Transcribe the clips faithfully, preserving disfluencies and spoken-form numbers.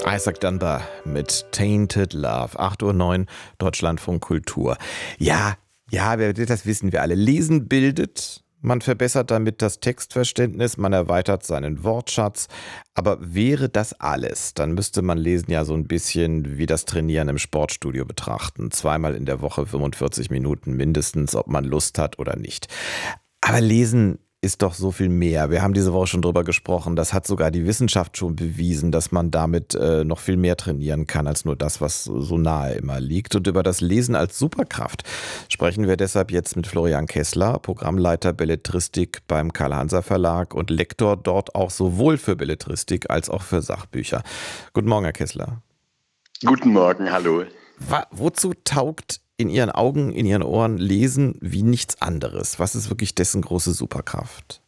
Isaac Dunbar mit Tainted Love. acht Uhr neun, Deutschlandfunk Kultur. Ja, ja, wir- das wissen wir alle. Lesen bildet, man verbessert damit das Textverständnis, man erweitert seinen Wortschatz. Aber wäre das alles, dann müsste man Lesen ja so ein bisschen wie das Trainieren im Sportstudio betrachten. Zweimal in der Woche fünfundvierzig Minuten mindestens, ob man Lust hat oder nicht. Aber Lesen ist doch so viel mehr. Wir haben diese Woche schon drüber gesprochen. Das hat sogar die Wissenschaft schon bewiesen, dass man damit äh, noch viel mehr trainieren kann als nur das, was so nahe immer liegt. Und über das Lesen als Superkraft sprechen wir deshalb jetzt mit Florian Kessler, Programmleiter Belletristik beim Karl-Hanser Verlag und Lektor dort auch sowohl für Belletristik als auch für Sachbücher. Guten Morgen, Herr Kessler. Guten Morgen, hallo. Wa- wozu taugt in Ihren Augen, in Ihren Ohren Lesen wie nichts anderes? Was ist wirklich dessen große Superkraft?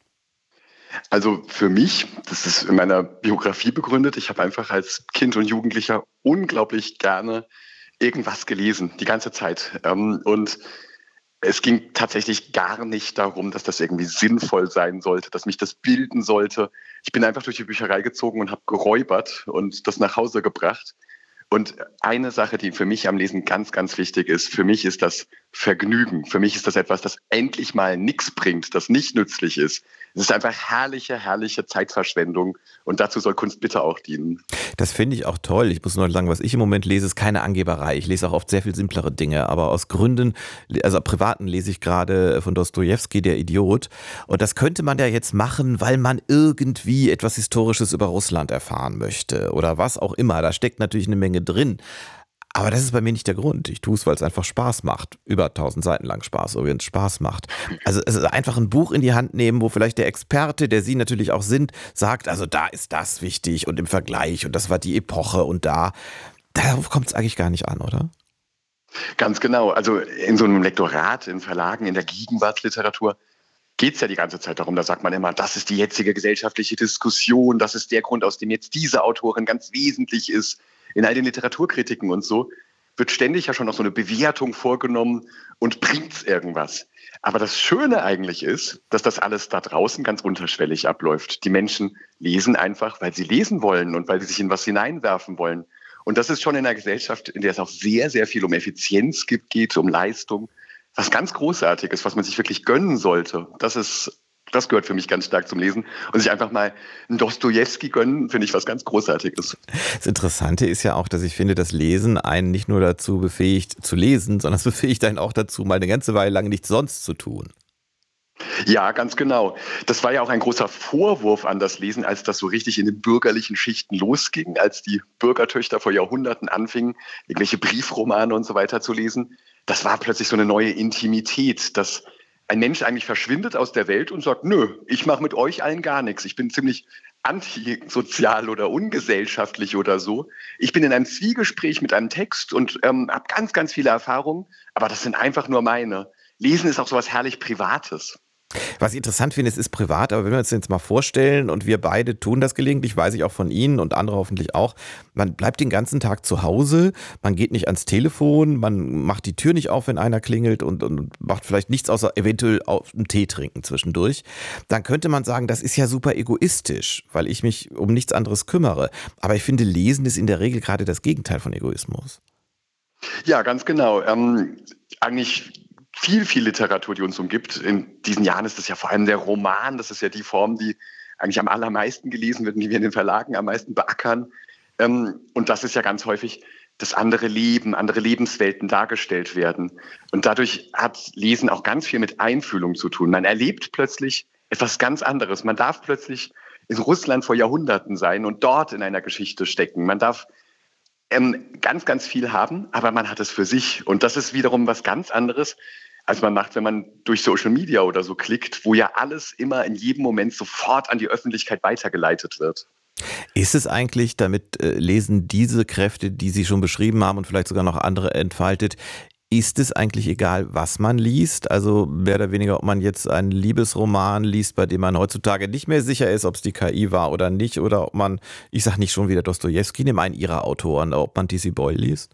Also für mich, das ist in meiner Biografie begründet, ich habe einfach als Kind und Jugendlicher unglaublich gerne irgendwas gelesen, die ganze Zeit. Ähm, Und es ging tatsächlich gar nicht darum, dass das irgendwie sinnvoll sein sollte, dass mich das bilden sollte. Ich bin einfach durch die Bücherei gezogen und habe geräubert und das nach Hause gebracht. Und eine Sache, die für mich am Lesen ganz, ganz wichtig ist, für mich ist das Vergnügen. Für mich ist das etwas, das endlich mal nichts bringt, das nicht nützlich ist. Es ist einfach herrliche, herrliche Zeitverschwendung. Und dazu soll Kunst bitte auch dienen. Das finde ich auch toll. Ich muss nur sagen, was ich im Moment lese, ist keine Angeberei. Ich lese auch oft sehr viel simplere Dinge, aber aus Gründen, also privaten lese ich gerade von Dostojewski, Der Idiot. Und das könnte man ja jetzt machen, weil man irgendwie etwas Historisches über Russland erfahren möchte oder was auch immer. Da steckt natürlich eine Menge drin. Aber das ist bei mir nicht der Grund. Ich tue es, weil es einfach Spaß macht. Über tausend Seiten lang Spaß, so wie es Spaß macht. Also es ist einfach ein Buch in die Hand nehmen, wo vielleicht der Experte, der Sie natürlich auch sind, sagt, also da ist das wichtig und im Vergleich und das war die Epoche und da. Darauf kommt es eigentlich gar nicht an, oder? Ganz genau. Also in so einem Lektorat, in Verlagen, in der Gegenwartsliteratur geht es ja die ganze Zeit darum. Da sagt man immer, das ist die jetzige gesellschaftliche Diskussion, das ist der Grund, aus dem jetzt diese Autorin ganz wesentlich ist. In all den Literaturkritiken und so wird ständig ja schon noch so eine Bewertung vorgenommen und bringt's irgendwas. Aber das Schöne eigentlich ist, dass das alles da draußen ganz unterschwellig abläuft. Die Menschen lesen einfach, weil sie lesen wollen und weil sie sich in was hineinwerfen wollen. Und das ist schon in einer Gesellschaft, in der es auch sehr, sehr viel um Effizienz gibt, geht, um Leistung, was ganz Großartiges, was man sich wirklich gönnen sollte. Das ist, das gehört für mich ganz stark zum Lesen. Und sich einfach mal einen Dostojewski gönnen, finde ich was ganz Großartiges. Das Interessante ist ja auch, dass ich finde, das Lesen einen nicht nur dazu befähigt zu lesen, sondern es befähigt einen auch dazu, mal eine ganze Weile lang nichts sonst zu tun. Ja, ganz genau. Das war ja auch ein großer Vorwurf an das Lesen, als das so richtig in den bürgerlichen Schichten losging, als die Bürgertöchter vor Jahrhunderten anfingen, irgendwelche Briefromane und so weiter zu lesen. Das war plötzlich so eine neue Intimität, dass ein Mensch eigentlich verschwindet aus der Welt und sagt, nö, ich mache mit euch allen gar nichts. Ich bin ziemlich antisozial oder ungesellschaftlich oder so. Ich bin in einem Zwiegespräch mit einem Text und ähm, habe ganz, ganz viele Erfahrungen, aber das sind einfach nur meine. Lesen ist auch sowas herrlich Privates. Was ich interessant finde, es ist privat, aber wenn wir uns jetzt mal vorstellen und wir beide tun das gelegentlich, weiß ich auch von Ihnen und andere hoffentlich auch, man bleibt den ganzen Tag zu Hause, man geht nicht ans Telefon, man macht die Tür nicht auf, wenn einer klingelt und, und macht vielleicht nichts außer eventuell auf einen Tee trinken zwischendurch, dann könnte man sagen, das ist ja super egoistisch, weil ich mich um nichts anderes kümmere. Aber ich finde, Lesen ist in der Regel gerade das Gegenteil von Egoismus. Ja, ganz genau. Ähm, eigentlich viel, viel Literatur, die uns umgibt. In diesen Jahren ist es ja vor allem der Roman. Das ist ja die Form, die eigentlich am allermeisten gelesen wird und die wir in den Verlagen am meisten beackern. Ähm, und das ist ja ganz häufig, dass andere Leben, andere Lebenswelten dargestellt werden. Und dadurch hat Lesen auch ganz viel mit Einfühlung zu tun. Man erlebt plötzlich etwas ganz anderes. Man darf plötzlich in Russland vor Jahrhunderten sein und dort in einer Geschichte stecken. Man darf ähm, ganz, ganz viel haben, aber man hat es für sich. Und das ist wiederum was ganz anderes, als man macht, wenn man durch Social Media oder so klickt, wo ja alles immer in jedem Moment sofort an die Öffentlichkeit weitergeleitet wird. Ist es eigentlich, damit äh, Lesen diese Kräfte, die Sie schon beschrieben haben und vielleicht sogar noch andere entfaltet, ist es eigentlich egal, was man liest? Also mehr oder weniger, ob man jetzt einen Liebesroman liest, bei dem man heutzutage nicht mehr sicher ist, ob es die K I war oder nicht, oder ob man, ich sage nicht schon wieder Dostojewski, nehme einen Ihrer Autoren, ob man T C Boyle liest?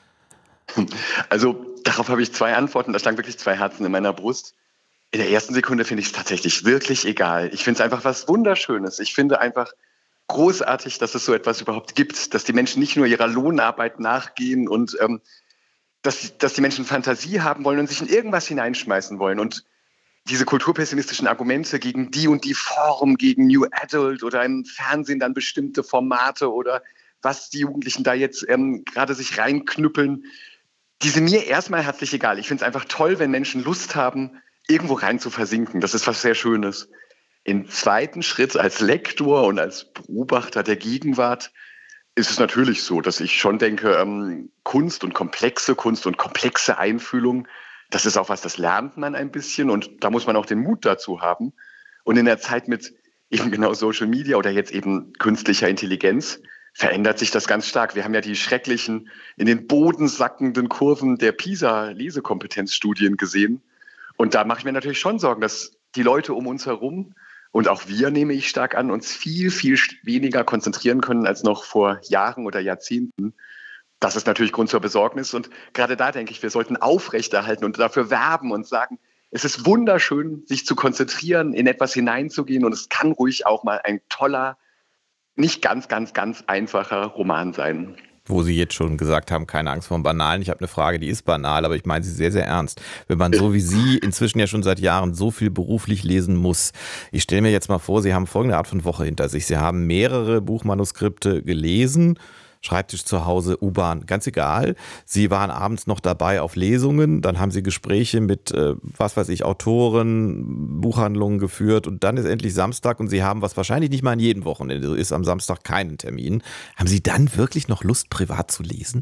Also darauf habe ich zwei Antworten. Da schlagen wirklich zwei Herzen in meiner Brust. In der ersten Sekunde finde ich es tatsächlich wirklich egal. Ich finde es einfach was Wunderschönes. Ich finde einfach, großartig, dass es so etwas überhaupt gibt, dass die Menschen nicht nur ihrer Lohnarbeit nachgehen und ähm, dass, dass die Menschen Fantasie haben wollen und sich in irgendwas hineinschmeißen wollen. Und diese kulturpessimistischen Argumente gegen die und die Form, gegen New Adult oder im Fernsehen dann bestimmte Formate oder was die Jugendlichen da jetzt ähm, gerade sich reinknüppeln, die sind mir erstmal herzlich egal. Ich finde es einfach toll, wenn Menschen Lust haben, irgendwo rein zu versinken. Das ist was sehr Schönes. Im zweiten Schritt als Lektor und als Beobachter der Gegenwart ist es natürlich so, dass ich schon denke, ähm, Kunst und komplexe Kunst und komplexe Einfühlung, das ist auch was, das lernt man ein bisschen und da muss man auch den Mut dazu haben. Und in der Zeit mit eben genau Social Media oder jetzt eben künstlicher Intelligenz verändert sich das ganz stark. Wir haben ja die schrecklichen, in den Boden sackenden Kurven der PISA-Lesekompetenzstudien gesehen. Und da mache ich mir natürlich schon Sorgen, dass die Leute um uns herum und auch wir, nehme ich stark an, uns viel, viel weniger konzentrieren können als noch vor Jahren oder Jahrzehnten. Das ist natürlich Grund zur Besorgnis. Und gerade da denke ich, wir sollten aufrechterhalten und dafür werben und sagen, es ist wunderschön, sich zu konzentrieren, in etwas hineinzugehen. Und es kann ruhig auch mal ein toller, nicht ganz, ganz, ganz einfacher Roman sein. Wo Sie jetzt schon gesagt haben, keine Angst vor dem Banalen. Ich habe eine Frage, die ist banal, aber ich meine sie sehr, sehr ernst. Wenn man so wie Sie inzwischen ja schon seit Jahren so viel beruflich lesen muss. Ich stelle mir jetzt mal vor, Sie haben folgende Art von Woche hinter sich. Sie haben mehrere Buchmanuskripte gelesen, Schreibtisch zu Hause, U-Bahn, ganz egal. Sie waren abends noch dabei auf Lesungen, dann haben Sie Gespräche mit, äh, was weiß ich, Autoren, Buchhandlungen geführt und dann ist endlich Samstag und Sie haben, was wahrscheinlich nicht mal an jedem Wochenende so ist, am Samstag keinen Termin. Haben Sie dann wirklich noch Lust, privat zu lesen?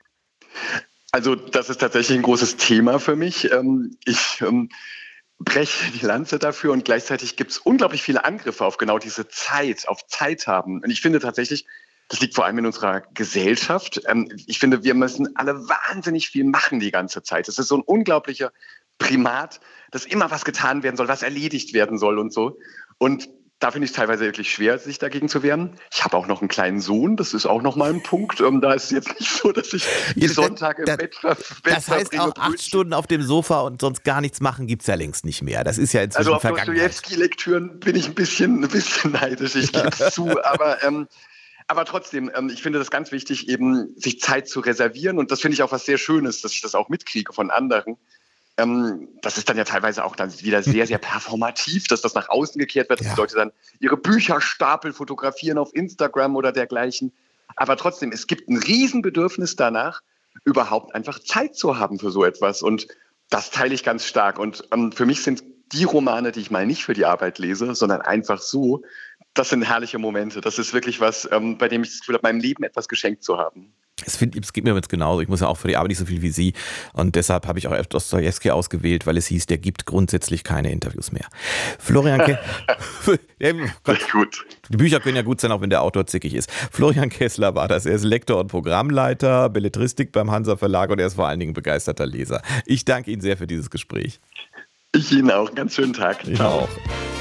Also das ist tatsächlich ein großes Thema für mich. Ich ähm, breche die Lanze dafür und gleichzeitig gibt es unglaublich viele Angriffe auf genau diese Zeit, auf Zeit haben. Und ich finde tatsächlich, das liegt vor allem in unserer Gesellschaft. Ich finde, wir müssen alle wahnsinnig viel machen die ganze Zeit. Es ist so ein unglaublicher Primat, dass immer was getan werden soll, was erledigt werden soll und so. Und da finde ich es teilweise wirklich schwer, sich dagegen zu wehren. Ich habe auch noch einen kleinen Sohn, das ist auch noch mal ein Punkt. Da ist es jetzt nicht so, dass ich die Sonntage im das, Bett, ver- Bett Das heißt auch acht Stunden auf dem Sofa und sonst gar nichts machen gibt es ja längst nicht mehr. Das ist ja inzwischen Also auf Vergangenheit. Dostojewski-Lektüren bin ich ein bisschen, ein bisschen neidisch, ich gebe es zu. Aber, ähm, aber trotzdem, ähm, ich finde das ganz wichtig, eben sich Zeit zu reservieren. Und das finde ich auch was sehr Schönes, dass ich das auch mitkriege von anderen. Ähm, das ist dann ja teilweise auch dann wieder sehr, sehr performativ, dass das nach außen gekehrt wird, dass Ja. die Leute dann ihre Bücherstapel fotografieren auf Instagram oder dergleichen. Aber trotzdem, es gibt ein Riesenbedürfnis danach, überhaupt einfach Zeit zu haben für so etwas. Und das teile ich ganz stark. Und ähm, für mich sind die Romane, die ich mal nicht für die Arbeit lese, sondern einfach so, das sind herrliche Momente. Das ist wirklich was, ähm, bei dem ich das Gefühl habe, meinem Leben etwas geschenkt zu haben. Es, find, es geht mir jetzt genauso. Ich muss ja auch für die Arbeit nicht so viel wie Sie. Und deshalb habe ich auch Dostojewski ausgewählt, weil es hieß, der gibt grundsätzlich keine Interviews mehr. Florian Ke- ja, Gott, Gut. Die Bücher können ja gut sein, auch wenn der Autor zickig ist. Florian Kessler war das. Er ist Lektor und Programmleiter, Belletristik beim Hansa Verlag und er ist vor allen Dingen begeisterter Leser. Ich danke Ihnen sehr für dieses Gespräch. Ich Ihnen auch. Einen ganz schönen Tag. Ich auch.